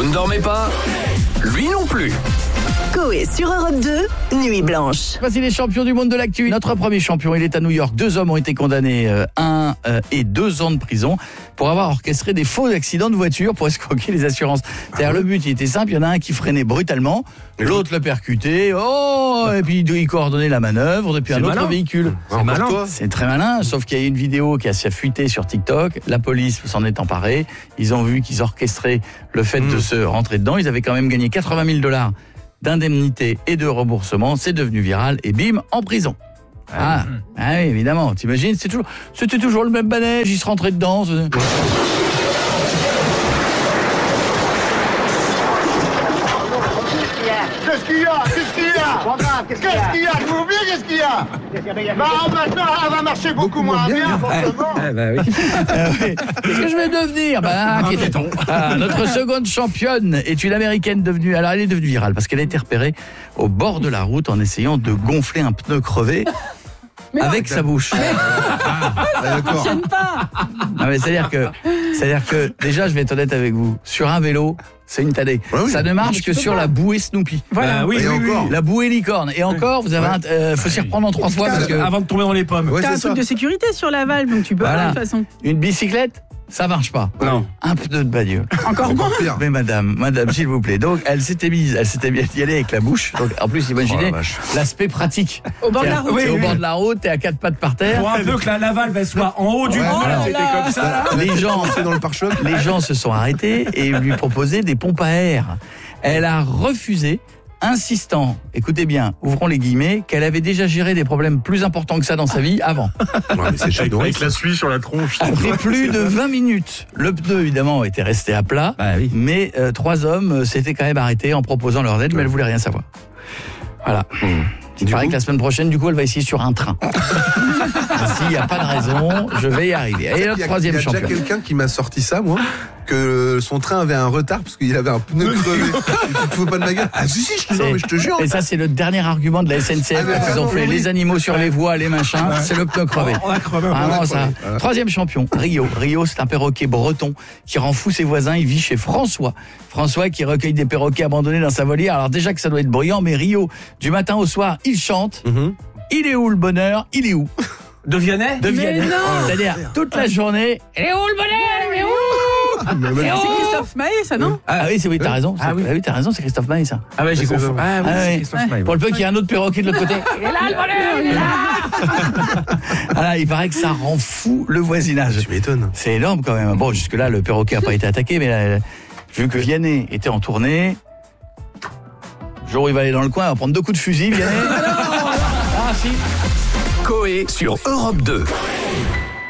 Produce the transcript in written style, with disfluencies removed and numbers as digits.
Vous ne dormez pas? Lui non plus. Coé sur Europe 2, Nuit Blanche. Voici les champions du monde de l'actu. Notre premier champion, il est à New York. 2 hommes ont été condamnés 1 et 2 ans de prison pour avoir orchestré des faux accidents de voiture pour escroquer les assurances. C'est-à-dire le but, il était simple, il y en a un qui freinait brutalement, l'autre le percutait, et puis il coordonnait la manœuvre depuis un autre véhicule. C'est malin. C'est très malin, sauf qu'il y a une vidéo qui a fuité sur TikTok, la police s'en est emparée, ils ont vu qu'ils orchestraient le fait de se rentrer dedans, ils avaient quand même gagné $80 000 d'indemnité et de remboursement, c'est devenu viral et bim, en prison. Ah oui, évidemment, t'imagines, c'était toujours le même manège, ils se rentraient dedans. Qu'est-ce qu'il y a? Qu'est-ce qu'il y a? Vous oubliez qu'est-ce qu'il y a? Bah maintenant, elle va marcher beaucoup moins bien, forcément. Qu'est-ce que je vais devenir? Inquiétez-vous. Notre seconde championne est une américaine devenue... Alors, elle est devenue virale parce qu'elle a été repérée au bord de la route en essayant de gonfler un pneu crevé avec sa bouche. Ça fonctionne pas. Non, mais c'est-à-dire que, déjà, je vais être honnête avec vous, sur un vélo, c'est une tannée. Ouais, oui. Ça ne marche que sur la bouée Snoopy. Voilà. Oui, encore. La bouée licorne. Et encore, vous avez faut s'y reprendre en 3 fois parce que... Avant de tomber dans les pommes. Ouais, T'as c'est un ça. truc de sécurité sur la valve, donc tu peux Voilà. de toute façon. Une bicyclette, ça marche pas. Non. Un pneu de bagnole. Encore moins. Pire. Mais madame, s'il vous plaît. Donc, elle s'était mise d'y aller avec la bouche. Donc, en plus, imaginez Oh la vache. l'aspect pratique. Au bord de la T'es route. au bord de la route, t'es à 4 pattes par terre. Pour un peu que la valve elle soit en haut du Ouais, bout, voilà. c'était comme ça. Là. Les gens, C'est dans le pare-choc. les gens se sont arrêtés et lui proposaient des pompes à air. Elle a refusé, insistant, écoutez bien, ouvrons les guillemets, qu'elle avait déjà géré des problèmes plus importants que ça dans sa vie avant. Ouais, mais c'est chez nous. Avec la suie sur la tronche. Après plus de 20 minutes, le pneu évidemment était resté à plat, mais 3 hommes s'étaient quand même arrêtés en proposant leur aide, mais elle voulait rien savoir. Voilà. Il paraît que la semaine prochaine, du coup, elle va essayer sur un train. S'il n'y a pas de raison, je vais y arriver. Et le troisième Il y a champion. déjà quelqu'un qui m'a sorti ça, moi, que son train avait un retard parce qu'il avait un pneu crevé. Tu te fous pas de ma gueule? Ah si, je te jure. Et ça, c'est le dernier argument de la SNCF. Ah, mais Ils ont vraiment, fait oui. les animaux sur les voies, les machins, c'est le pneu crevé. On a crevé. Ah non, ça. Voilà. Troisième champion, Rio. Rio, c'est un perroquet breton qui rend fou ses voisins. Il vit chez François. François qui recueille des perroquets abandonnés dans sa volière. Alors déjà que ça doit être bruyant, mais Rio, du matin au soir, il chante. Il est où le bonheur? Il est où? De Vianney. De Vianney. non. C'est-à-dire, toute la journée, il est où le bonheur? Il est où? C'est Christophe Maé, ça, non? Ah oui, oui, t'as raison. Ah oui. T'as raison, c'est Christophe Maé, ça. Ah ouais, j'ai C'est confondu. ça. Ah oui, Ah c'est ouais. Christophe Maé. Pour le peu qu'il y ait un autre perroquet de l'autre côté. Il est là, le bonheur, il est là. Voilà, il paraît que ça rend fou le voisinage. Tu m'étonnes. C'est énorme quand même. Bon, jusque-là, le perroquet n'a pas été attaqué, mais là, vu que Vianney était en tournée, le jour où il va aller dans le coin, il va prendre 2 coups de fusil, Vianney. Ah, si. Coé sur Europe 2.